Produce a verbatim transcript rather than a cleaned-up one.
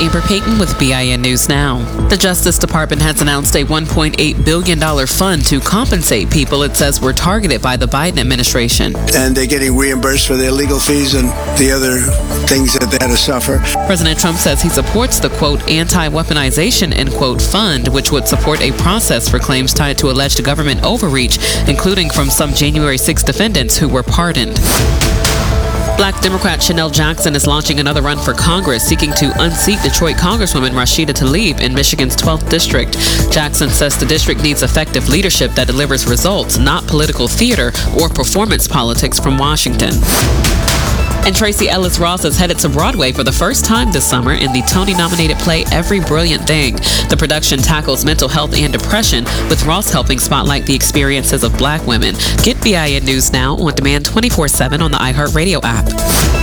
Amber Payton with B I N News Now. The Justice Department has announced a one point eight billion dollars fund to compensate people it says were targeted by the Biden administration. And they're getting reimbursed for their legal fees and the other things that they had to suffer. President Trump says he supports the, quote, anti-weaponization, end quote, fund, which would support a process for claims tied to alleged government overreach, including from some January sixth defendants who were pardoned. Black Democrat Chanel Jackson is launching another run for Congress, seeking to unseat Detroit Congresswoman Rashida Tlaib in Michigan's twelfth District. Jackson says the district needs effective leadership that delivers results, not political theater or performance politics from Washington. And Tracy Ellis Ross is headed to Broadway for the first time this summer in the Tony-nominated play Every Brilliant Thing. The production tackles mental health and depression, with Ross helping spotlight the experiences of Black women. Get B I N News Now on demand twenty-four seven on the iHeartRadio app.